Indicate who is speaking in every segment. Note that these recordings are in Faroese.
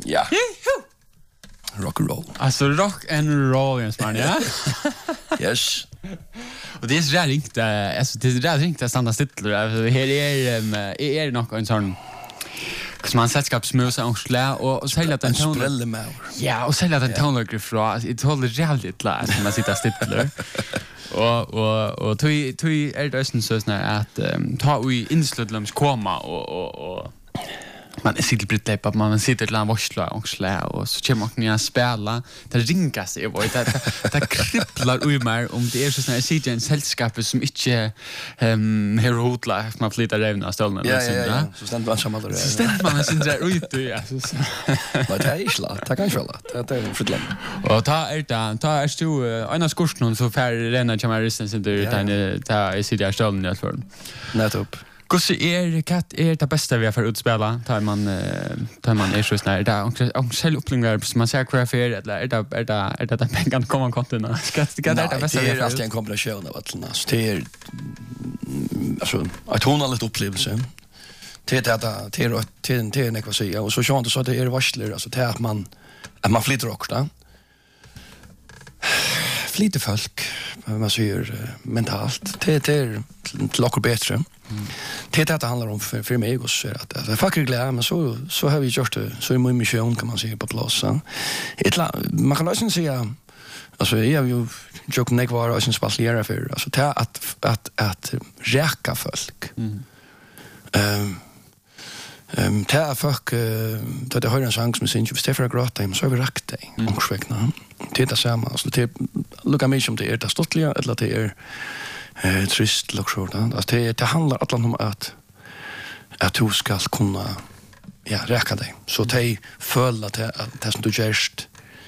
Speaker 1: Ja. Rock and roll.
Speaker 2: Alltså rock and roll, Jens man, ja?
Speaker 1: Yes.
Speaker 2: Och det är så ringt, alltså det är ringt att stanna still. Alltså här är nog en sån som man sällskapsmusa och slä och sälja den tonen. Ja, och sälja den tonen från det håller jävligt lätt när man sitter still. Och tog är det så snart att ta vi inslutslums komma och man är sitter britt läpp man sitter till en varsla och slä och så kommer man att spela det ringar sig och det kribblar ur mig om det är så snart sitter en sällskap som inte har hotla man flyttar revna stollen
Speaker 1: ja så ständer man samma där
Speaker 2: så ständer man sin där ut ja så
Speaker 1: vad det är isla det kan ju det är för länge
Speaker 2: och ta är stu en skursen så för rena kameristen sitter ta i sitter stollen i alla fall
Speaker 1: nettopp.
Speaker 2: Hur katt det bästa vi har för utspela tar man är så snär där och själv upplingar som man ser kvar eller är det pengar kommer kontorna ska det bästa
Speaker 1: det är alltid en kombination av att det är alltså att hon har lite upplevelse det är något så och så skönt så det är varsler alltså det att man flyttar också flyter folk man säger mentalt det är lockar bättre. Det handlar om för mig också att folk är glada men så har vi gjort det så är min mission kan man säga på plats. Man kan också säga alltså jag vill ju jag var också spalera för alltså det att räcka folk. Det folk då det har en sång som syns ju Stefan Grotta så har vi rakt dig omsväckna. Det är samma alltså det lukar mig som det är det stottliga eller det är trist luxury alltså det handlar allan om att du ska kunna räcka dig så det följa att det som du gjort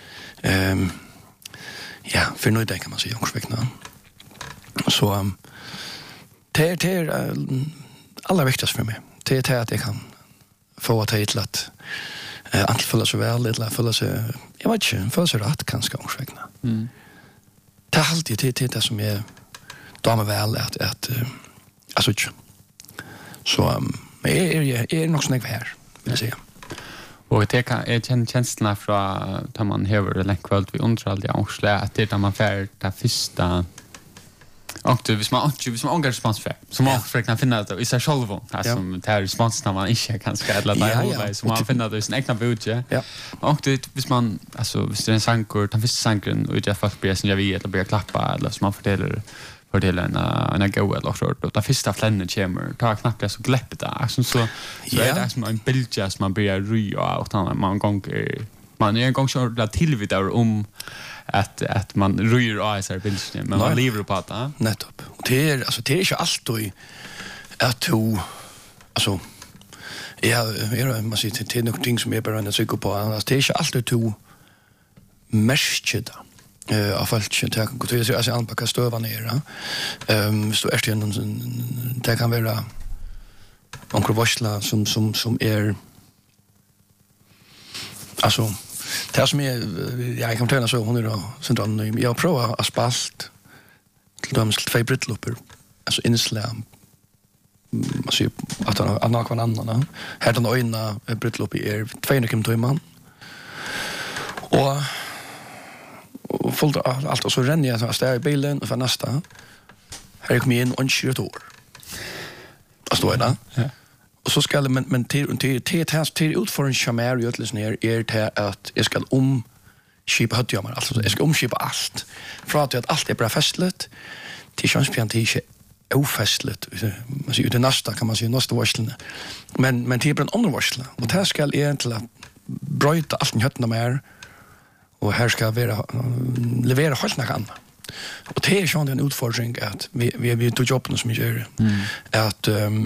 Speaker 1: för nu det kan man säga omsväckna så det är allra viktigast för mig det är att jag kan få att till att att följa så väl eller följa så jag vet inte följa så rätt kanske omsväckna det är alltid det som är damer väl att alltså så är nog snägg här vill jag säga.
Speaker 2: Och det kan känslan från när man häver det länk kvällt vi undrar alltid också att det där man fär det första och du visst man ångar respons för så man försöker finna det i sig själv som tar respons när man inte kan skadla där så man finner det sin egna budget och det visst man alltså visst det är en sankor den första sanken och jag fast blir sen jag vill eller blir klappa eller så man fördelar en go eller så då det första flännet kommer ta knappt så gläppet där så är det som en bilja som man börjar rya och man är en gång så där tillvidar om att man ryr av sig bilden men man lever på det
Speaker 1: nettopp och det är inte alltid att du alltså man säger det är något ting som är bara en psyko på annars det är inte alltid du märker det av folk det kan gå till att anpacka stövan ner så är det kan vara onkel varsla som är alltså det som jag kan tala så hon är då central jag provar asfalt till de två brittlopper alltså inslam alltså att han har annan här den ena brittlopp är 200 km och fullt allt och så ränner jag så där i bilen och för nästa här kommer in och 20 år alltså då ja och så ska men till ut för en chamär i utlös ner är det att jag ska skipa hödjamar alltså jag ska omskipa allt för att allt är bra festligt till chanspiantische ofestligt man ser ut det nästa kan man se nästa varslen men till en annan varsel och det ska egentligen bryta allt i hödna mer och här ska vara leverera helt något annat. Och det är ju en utfordring att vi tog jobben som vi gör att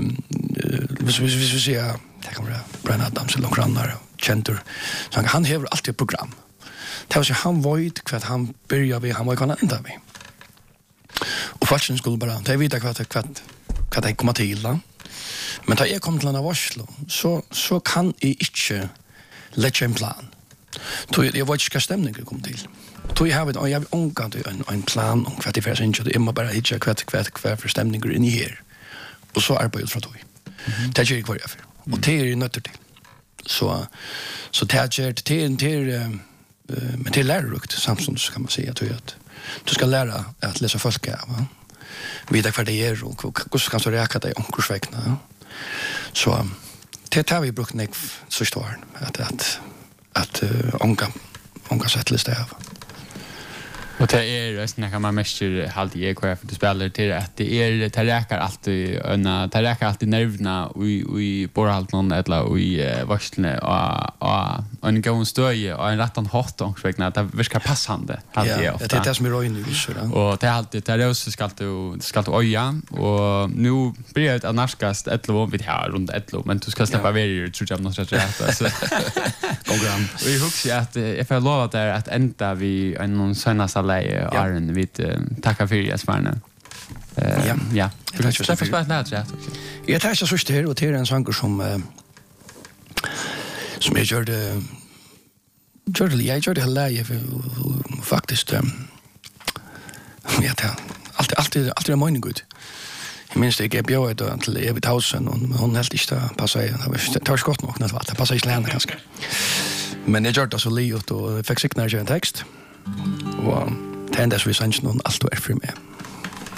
Speaker 1: vi ser det kommer Brian Adams eller grannar Center så han har alltid ett program. Det var så han void för att han börjar vi han var kan ända vi. Och faktiskt skulle bara det vet vad det kommer till. Men när jag kom till en varsel så kan jag inte lägga en plan. Tog jag var inte stämningen kom till. Tog jag har en plan om vad det är inte det är bara inte kvar för stämningar in i här. Och så arbetar jag för tog. Det är ju kvar för. Och det är ju nötter till. Så det är men det är lärorikt samtidigt kan man säga att du ska lära att läsa folk va. Vita vad det är och hur ska du räka dig omkursvägna. Så det har vi brukt nek så står att onka sättlista av.
Speaker 2: Och det är resten kan man mest halt i EKF för du spelar till att det räcker alltid det räcker alltid nerverna i borralt någon eller i varslene och en gång stöje och en rättan hot omkring att det verkar passande alltid ofta.
Speaker 1: Det är det som är röjn nu så då.
Speaker 2: Och det är alltid det är så ska du oja och nu blir det att narskast ett lov vid här runt ett lov men du ska släppa vidare tror jag något rätt så program. Vi hoppas att jag får lova där att ända vi en söndags läge Arne vid tacka för er svarna. Ja. Det är för spalt lärt rätt också.
Speaker 1: Jag tar så här och till en sång som jag gjorde läge faktiskt alltid är mening good. Jag minns det jag bjöd då till Evigt Hausen och hon helt inte passa det var skott nog något det passar inte längre ganska. Men jag gjorde det så liot och fick signature en text. Och det enda som vi sanns någon allt och är för mig.